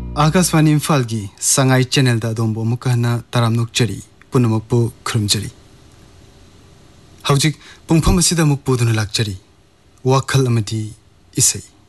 आकाशवाणी इम्फाल की संगाई चैनल दा दोंबो मुकहना तरामनुक चरी पुनमकपु खुरमजरी हौजिक पुंगफम असिदा मुकपुदुन लाक्चरी वाखल अमदी इसै